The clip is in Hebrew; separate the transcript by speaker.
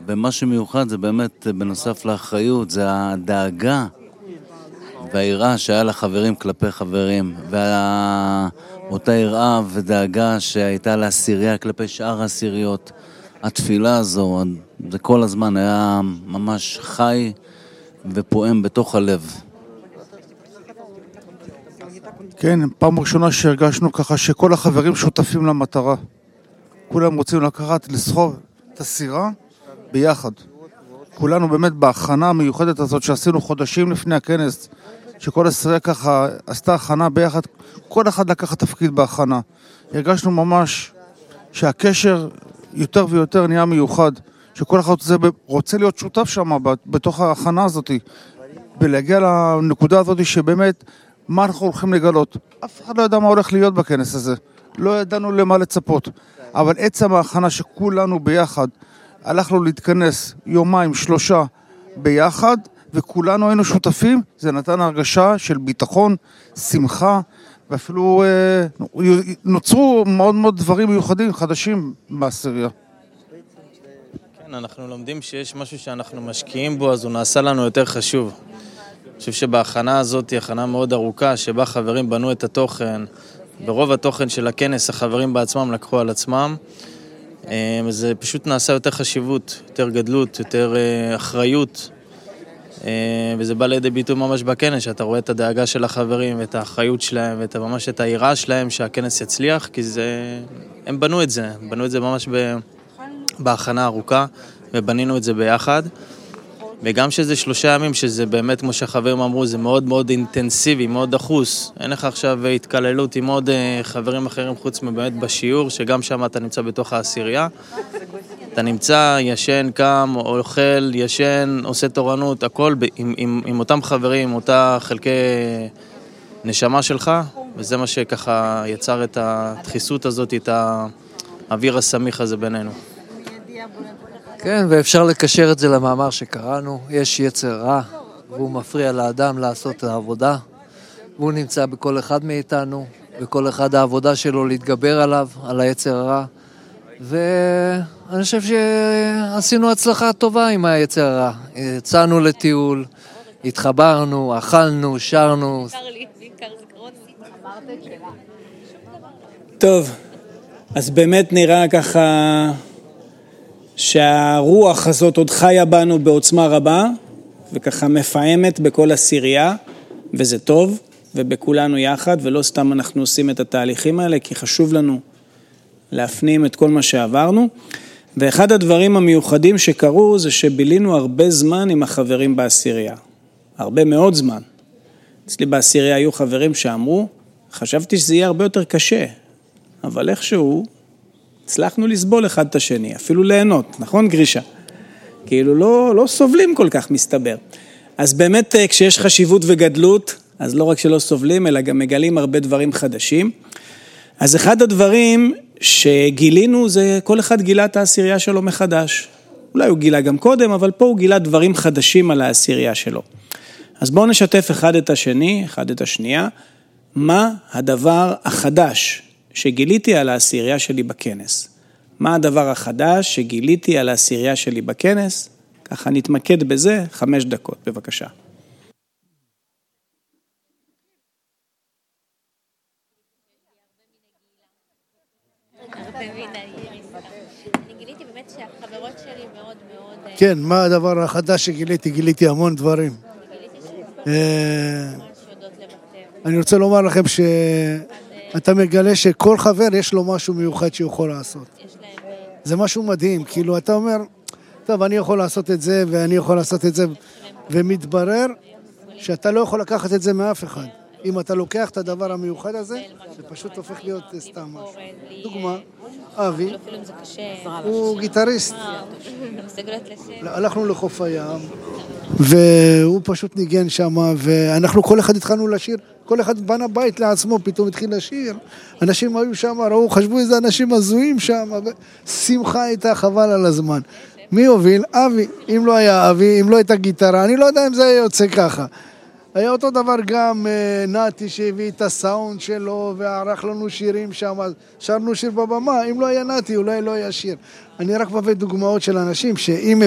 Speaker 1: ומשהו מיוחד זה באמת, בנוסף לאחריות, זה הדאגה והיראה שהיה לחברים כלפי חברים, ואותה יראה ודאגה שהייתה לעשירייה כלפי שאר העשיריות. התפילה הזו, זה כל הזמן היה ממש חי ופועם בתוך הלב.
Speaker 2: כן, פעם ראשונה שהרגשנו ככה שכל החברים שותפים למטרה. כולם רוצים לקחת, לסחוב את הסירה ביחד. כולנו באמת בהכנה המיוחדת הזאת שעשינו חודשים לפני הכנס, שכל הסירה ככה עשתה הכנה ביחד, כל אחד לקח תפקיד בהכנה. הרגשנו ממש שהקשר יותר ויותר נהיה מיוחד, שכל אחד רוצה להיות שותף שם בתוך ההכנה הזאת, ולהגיע לנקודה הזאת שבאמת מה אנחנו הולכים לגלות. אף אחד לא ידע מה הולך להיות בכנס הזה, לא ידענו למה לצפות, אבל עצם ההכנה שכולנו ביחד הלכנו להתכנס יומיים, 3 ביחד, וכולנו היינו שותפים, זה נתן הרגשה של ביטחון, שמחה, ואפילו נוצרו מאוד מאוד דברים מיוחדים חדשים בעשירייה.
Speaker 3: כן, אנחנו לומדים שיש משהו שאנחנו משקיעים בו, אז הוא נעשה לנו יותר חשוב. אני חושב שבהכנה הזאת היא הכנה מאוד ארוכה, שבה חברים בנו את התוכן. ברוב התוכן של הכנס החברים בעצמם לקחו על עצמם. זה פשוט נעשה יותר חשיבות, יותר גדלות, יותר אחריות. וזה בא לידי ביטוי ממש בכנס, שאתה רואה את הדאגה של החברים ואת האחריות שלהם ממש את היראה שלהם שהכנס יצליח, כי הם בנו את זה ממש בהכנה ארוכה, ובנינו את זה ביחד. וגם שזה 3 ימים, שזה באמת, כמו שהחברים אמרו, זה מאוד מאוד אינטנסיבי, מאוד דחוס. אין לך עכשיו התקללות עם עוד חברים אחרים חוץ מבאמת בשיעור, שגם שם אתה נמצא בתוך העשירייה. אתה נמצא, ישן, קם, אוכל, ישן, עושה תורנות, הכל עם אותם חברים, אותה חלקי נשמה שלך, וזה מה שככה יצר את הדחיסות הזאת, את האוויר הסמיך הזה בינינו.
Speaker 4: כן, ואפשר לקשר את זה למאמר שקראנו. יש יצר רע, והוא מפריע לאדם לעשות את העבודה, והוא נמצא בכל אחד מאיתנו, וכל אחד העבודה שלו להתגבר עליו, על היצר הרע. ואני חושב שעשינו הצלחה טובה עם היצר הרע. יצאנו לטיול, התחברנו, אכלנו, שרנו.
Speaker 5: טוב, אז באמת נראה ככה שהרוח הזאת עוד חיה בנו בעוצמה רבה, וככה מפעמת בכל עשירייה, וזה טוב, ובכולנו יחד, ולא סתם אנחנו עושים את התהליכים האלה, כי חשוב לנו להפנים את כל מה שעברנו. ואחד הדברים המיוחדים שקרו, זה שבילינו הרבה זמן עם החברים בעשירייה. הרבה מאוד זמן. אצלי בעשירייה היו חברים שאמרו, חשבתי שזה יהיה הרבה יותר קשה, אבל איכשהו הצלחנו לסבול אחד את השני, אפילו ליהנות, נכון גרישה? כאילו לא סובלים כל כך מסתבר. אז באמת כשיש חשיבות וגדלות, אז לא רק שלא סובלים, אלא גם מגלים הרבה דברים חדשים. אז אחד הדברים שגילינו זה כל אחד גילה את העשירייה שלו מחדש. אולי הוא גילה גם קודם, אבל פה הוא גילה דברים חדשים על העשירייה שלו. אז בואו נשתף אחד את השני, אחד את השנייה, מה הדבר החדש שגיליתי על העשירייה שלי בכנס. מה הדבר החדש שגיליתי על העשירייה שלי בכנס? ככה נתמקד בזה 5 דקות, בבקשה.
Speaker 6: אני גיליתי באמת שהחברות שלי מאוד מאוד...
Speaker 7: כן, מה הדבר החדש שגיליתי? גיליתי המון דברים. אני רוצה לומר לכם שאתה מגלה שכל חבר יש לו משהו מיוחד שיכול לעשות. זה משהו מדהים, כאילו אתה אומר, טוב, אני יכול לעשות את זה ואני יכול לעשות את זה, ומתברר שאתה לא יכול לקחת את זה מאף אחד. אם אתה לוקח את הדבר המיוחד הזה, זה פשוט הופך להיות סתם משהו. דוגמה, אבי, הוא גיטריסט. הלכנו לחוף הים, והוא פשוט ניגן שם, ואנחנו כל אחד התחלנו לשיר, כל אחד בנה בית לעצמו, פתאום התחיל לשיר. אנשים היו שם, ראו, חשבו איזה אנשים הזויים שם, ושמחה הייתה חבל על הזמן. מי הוביל? אבי. אם לא היה אבי, אם לא הייתה גיטרה, אני לא יודע אם זה היה יוצא ככה. היה אותו דבר גם נתי שהביא את הסאונד שלו וערך לנו שירים שם, שרנו שיר בבמה, אם לא היה נתי אולי לא היה שיר. אני רק מביא דוגמאות של אנשים שאם